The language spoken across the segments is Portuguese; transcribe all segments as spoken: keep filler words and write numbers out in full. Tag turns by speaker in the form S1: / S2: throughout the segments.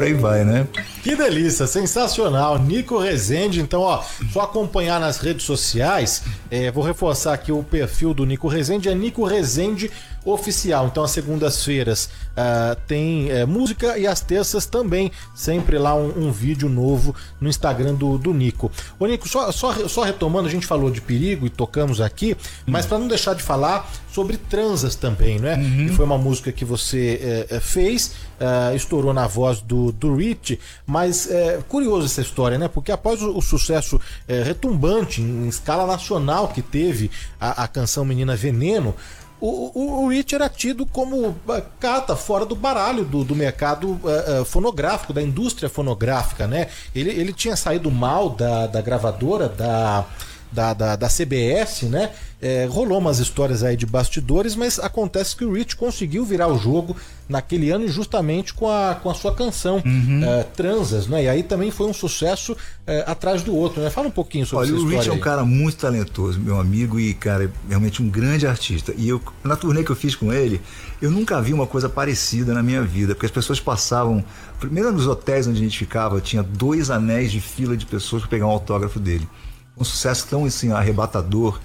S1: aí vai, né?
S2: Que delícia, sensacional. Nico Rezende, então, ó, só acompanhar nas redes sociais. É, vou reforçar aqui o perfil do Nico Rezende, é Nico Rezende Oficial. Então, às segundas-feiras uh, tem uh, música e às terças também, sempre lá um, um vídeo novo no Instagram do, do Nico. Ô, Nico, só, só, só retomando, a gente falou de perigo e tocamos aqui, mas para não deixar de falar sobre Transas também, né?
S1: Uhum.
S2: Que foi uma música que você uh, fez, uh, estourou na voz do, do Rich, mas é curioso essa história, né? Porque após o, o sucesso é, retumbante em, em escala nacional que teve a, a canção Menina Veneno, O, o, o Rich era tido como uh, carta fora do baralho do, do mercado uh, uh, fonográfico, da indústria fonográfica, né? Ele, ele tinha saído mal da, da gravadora, da, da, da, da C B S, né? É, rolou umas histórias aí de bastidores, mas acontece que o Rich conseguiu virar o jogo naquele ano justamente com a, com a sua canção
S1: uhum.
S2: uh, Transas, né? E aí também foi um sucesso uh, atrás do outro, né? Fala um pouquinho sobre
S1: Olha,
S2: essa história.
S1: O Rich é um
S2: aí.
S1: cara muito talentoso, meu amigo, e, cara, realmente um grande artista. E eu, na turnê que eu fiz com ele, eu nunca vi uma coisa parecida na minha vida, porque as pessoas passavam... Primeiro, nos hotéis onde a gente ficava, tinha dois anéis de fila de pessoas para pegar um autógrafo dele. Um sucesso tão, assim, arrebatador,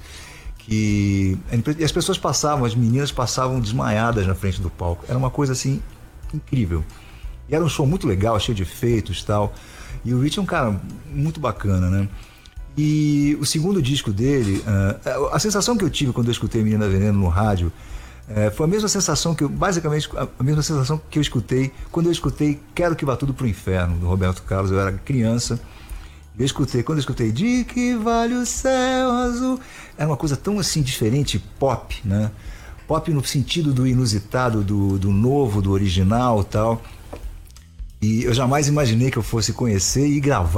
S1: que e as pessoas passavam, as meninas passavam desmaiadas na frente do palco. Era uma coisa assim incrível. E era um show muito legal, cheio de efeitos e tal. E o Rich é um cara muito bacana, né? E o segundo disco dele, uh, a sensação que eu tive quando eu escutei Menina Veneno no rádio, uh, foi a mesma sensação que eu, basicamente a mesma sensação que eu escutei quando eu escutei Quero Que Vá Tudo Pro Inferno, do Roberto Carlos. Eu era criança. Eu escutei, quando eu escutei De que vale o céu azul, era uma coisa tão assim diferente, pop, né? Pop no sentido do inusitado, do, do novo, do original e tal. E eu jamais imaginei que eu fosse conhecer e gravar